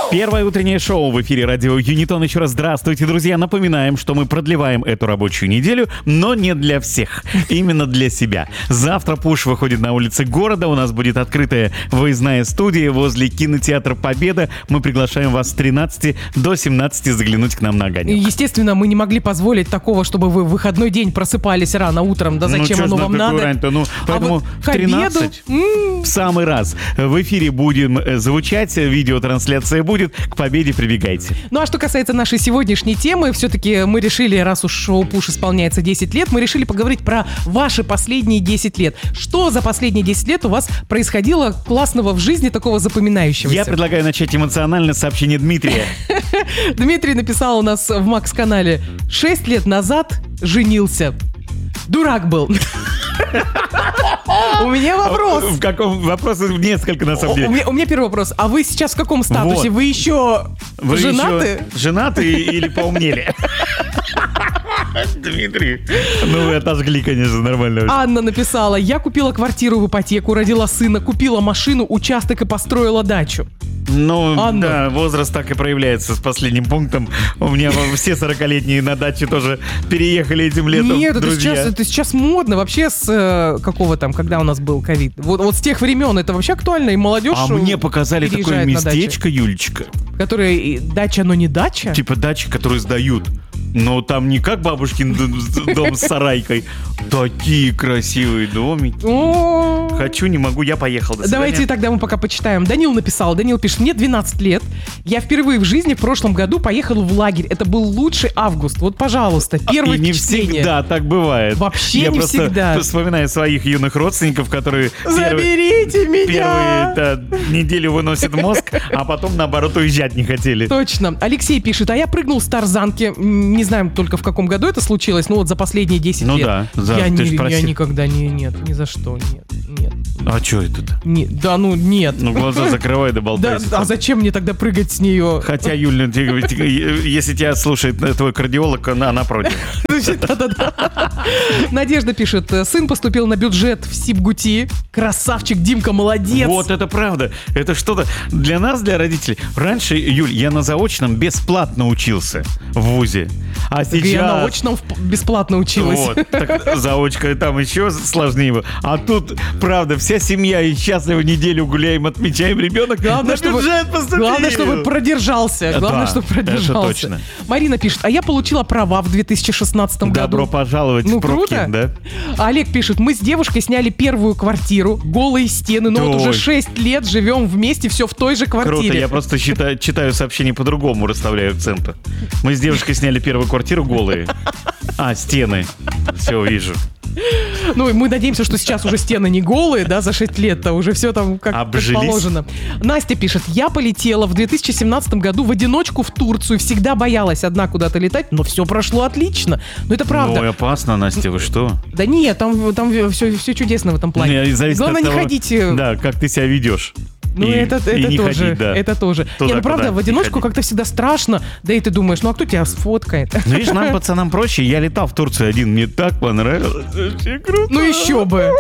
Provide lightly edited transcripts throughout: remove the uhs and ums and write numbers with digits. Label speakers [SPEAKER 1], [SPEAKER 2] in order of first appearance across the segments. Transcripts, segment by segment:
[SPEAKER 1] Первое утреннее шоу в эфире радио Юнитон. Еще раз здравствуйте, друзья. Напоминаем, что мы продлеваем эту рабочую неделю, но не для всех. Именно для себя. Завтра Пуш выходит на улицы города. У нас будет открытая выездная студия возле кинотеатра «Победа». Мы приглашаем вас с 13 до 17 заглянуть к нам на огонек.
[SPEAKER 2] Естественно, мы не могли позволить такого, чтобы вы в выходной день просыпались рано утром. Да зачем оно вам надо?
[SPEAKER 1] Поэтому в 13 в самый раз в эфире будем звучать. Видеотрансляция будет. К победе прибегайте.
[SPEAKER 2] Ну а что касается нашей сегодняшней темы, все-таки мы решили, раз уж шоу Пуш исполняется 10 лет, мы решили поговорить про ваши последние 10 лет. Что за последние 10 лет у вас происходило классного в жизни, такого запоминающегося?
[SPEAKER 1] Я предлагаю начать эмоционально с сообщения Дмитрия.
[SPEAKER 2] Дмитрий написал у нас в Макс-канале: 6 лет назад женился. Дурак был. У меня вопрос.
[SPEAKER 1] В каком? Вопросов несколько, на самом деле.
[SPEAKER 2] У меня первый вопрос. А вы сейчас в каком статусе? Вы еще женаты?
[SPEAKER 1] Женаты или поумнели? Дмитрий, ну вы отожгли, конечно, нормально.
[SPEAKER 2] Анна написала: я купила квартиру в ипотеку, родила сына, купила машину, участок и построила дачу.
[SPEAKER 1] Ну,
[SPEAKER 2] Анна.
[SPEAKER 1] Да, возраст так и проявляется с последним пунктом. У меня все 40-летние на даче тоже переехали этим летом.
[SPEAKER 2] Нет, это сейчас модно. Вообще с какого там, когда у нас был ковид. Вот с тех времен это вообще актуально, и молодежь.
[SPEAKER 1] А мне показали такое местечко, Юлечка.
[SPEAKER 2] Которое дача, но не дача?
[SPEAKER 1] Типа дачи, которые сдают. Но там не как бабушкин дом с сарайкой. Такие красивые домики. Хочу, не могу, я поехал. До свидания.
[SPEAKER 2] Давайте тогда мы пока почитаем. Данил написал. Данил пишет: мне 12 лет. Я впервые в жизни в прошлом году поехал в лагерь. Это был лучший август. Вот, пожалуйста, первое впечатление.
[SPEAKER 1] Не всегда так бывает.
[SPEAKER 2] Вообще не всегда.
[SPEAKER 1] Я вспоминаю своих юных родственников, которые
[SPEAKER 2] заберите меня!
[SPEAKER 1] Первые неделю выносят мозг, а потом, наоборот, уезжать не хотели.
[SPEAKER 2] Точно. Алексей пишет: а я прыгнул с тарзанки. Не знаю только в каком году это случилось, но вот за последние 10 лет.
[SPEAKER 1] Ну да.
[SPEAKER 2] Я никогда нет, ни за что, нет.
[SPEAKER 1] А что это-то?
[SPEAKER 2] Да, ну нет.
[SPEAKER 1] Ну глаза закрывай, да болтайся.
[SPEAKER 2] Да, а зачем мне тогда прыгать с нее?
[SPEAKER 1] Хотя, Юля, если тебя слушает твой кардиолог, она против.
[SPEAKER 2] Да. Надежда пишет: сын поступил на бюджет в СибГУТи. Красавчик, Димка, молодец.
[SPEAKER 1] Вот это правда. Это что-то для нас, для родителей. Раньше, Юль, я на заочном бесплатно учился в вузе. А сейчас...
[SPEAKER 2] Я на очном бесплатно училась.
[SPEAKER 1] Вот, так заочка там еще сложнее. А тут, правда, вся семья и счастливо неделю гуляем, отмечаем, ребенок на бюджет поступил.
[SPEAKER 2] Главное, чтобы продержался.
[SPEAKER 1] Это точно.
[SPEAKER 2] Марина пишет: а я получила права в 2016 году.
[SPEAKER 1] Добро пожаловать в пробки.
[SPEAKER 2] Круто.
[SPEAKER 1] Да?
[SPEAKER 2] А Олег пишет: мы с девушкой сняли первую квартиру, голые стены, но вот уже 6 лет живем вместе, все в той же квартире.
[SPEAKER 1] Круто, я просто читаю сообщения по-другому, расставляю акценты. Мы с девушкой сняли первую квартиру голые. Стены. Все, вижу.
[SPEAKER 2] Ну, мы надеемся, что сейчас уже стены не голые, да, за 6 лет-то уже все там как положено. Настя пишет: я полетела в 2017 году в одиночку в Турцию, всегда боялась одна куда-то летать, но все прошло отлично. Ну, это правда.
[SPEAKER 1] Ой, опасно, Настя, вы что?
[SPEAKER 2] Да нет, там все чудесно в этом плане. Главное, не ходите.
[SPEAKER 1] Да, как ты себя ведешь.
[SPEAKER 2] Ну, это тоже.
[SPEAKER 1] Ходить, да.
[SPEAKER 2] Это тоже.
[SPEAKER 1] Туда,
[SPEAKER 2] ну правда, в одиночку как-то всегда страшно. Да и ты думаешь, ну а кто тебя сфоткает?
[SPEAKER 1] Ну, видишь, нам, пацанам, проще. Я летал в Турцию один, мне так понравилось. Вообще круто.
[SPEAKER 2] Ну еще бы.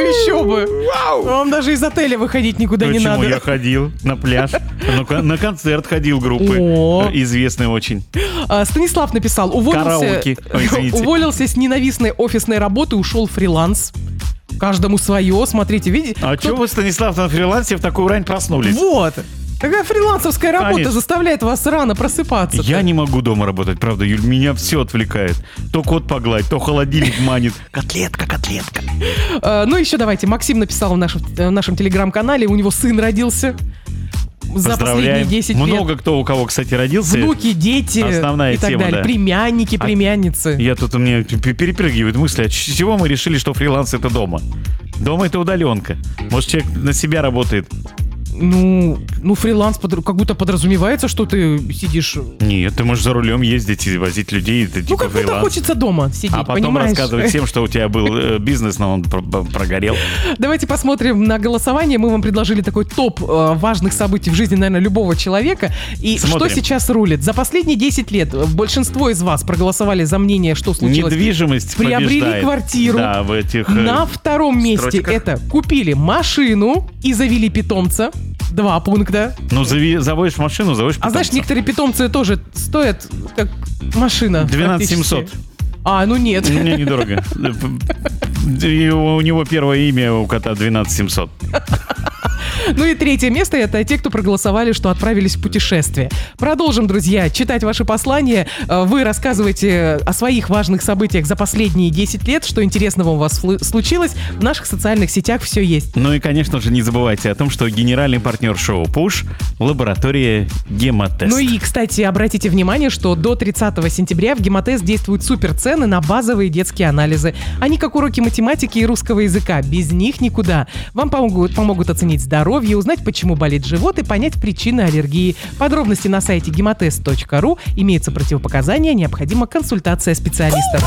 [SPEAKER 2] Вам даже из отеля выходить никуда не надо.
[SPEAKER 1] Почему? Я ходил на пляж. На концерт ходил группы. Известный очень.
[SPEAKER 2] Станислав написал: уволился с ненавистной офисной работы, ушел в фриланс. Каждому свое, смотрите, видите?
[SPEAKER 1] А что вы, Станислав, на фрилансе в такую рань проснулись?
[SPEAKER 2] Вот. Такая фрилансовская работа заставляет вас рано просыпаться.
[SPEAKER 1] Я не могу дома работать, правда, Юль, меня все отвлекает. То кот погладь, то холодильник манит. Котлетка.
[SPEAKER 2] Ну еще давайте, Максим написал в нашем телеграм-канале, у него сын родился. За последние 10 лет.
[SPEAKER 1] Много кто у кого, кстати, родился.
[SPEAKER 2] Внуки, дети.
[SPEAKER 1] Основная
[SPEAKER 2] и так
[SPEAKER 1] тема,
[SPEAKER 2] далее.
[SPEAKER 1] Да.
[SPEAKER 2] Племянники, племянницы.
[SPEAKER 1] У меня перепрыгивает мысли, от чего мы решили, что фриланс — это дома? Дома — это удаленка. Может, человек на себя работает.
[SPEAKER 2] Ну, фриланс как будто подразумевается, что ты сидишь...
[SPEAKER 1] Нет, ты можешь за рулем ездить и возить людей. Это типа
[SPEAKER 2] как будто хочется дома сидеть,
[SPEAKER 1] а потом
[SPEAKER 2] понимаешь?
[SPEAKER 1] рассказывать всем, что у тебя был бизнес, но он прогорел.
[SPEAKER 2] Давайте посмотрим на голосование. Мы вам предложили такой топ важных событий в жизни, наверное, любого человека. И смотрим. Что сейчас рулит? За последние 10 лет большинство из вас проголосовали за мнение, что случилось.
[SPEAKER 1] Недвижимость
[SPEAKER 2] приобрели
[SPEAKER 1] побеждает.
[SPEAKER 2] Квартиру.
[SPEAKER 1] Да, в этих
[SPEAKER 2] на втором месте
[SPEAKER 1] строчках.
[SPEAKER 2] это купили машину и завели питомца. 2 пункта.
[SPEAKER 1] Ну, заводишь машину, заводишь питомца.
[SPEAKER 2] А знаешь, некоторые питомцы тоже стоят как машина.
[SPEAKER 1] 12 700.
[SPEAKER 2] Ну нет.
[SPEAKER 1] Мне недорого. У него первое имя у кота 12 700.
[SPEAKER 2] Ну и 3 место — это те, кто проголосовали, что отправились в путешествие. Продолжим, друзья, читать ваши послания. Вы рассказывайте о своих важных событиях за последние 10 лет, что интересного у вас случилось. В наших социальных сетях все есть.
[SPEAKER 1] Ну и, конечно же, не забывайте о том, что генеральный партнер шоу «Пуш» — лаборатория «Гемотест».
[SPEAKER 2] Ну и, кстати, обратите внимание, что до 30 сентября в «Гемотест» действуют суперцены на базовые детские анализы. Они как уроки математики и русского языка. Без них никуда. Вам помогут оценить здоровье, узнать, почему болит живот и понять причины аллергии. Подробности на сайте gematest.ru. Имеются противопоказания, необходима консультация специалистов.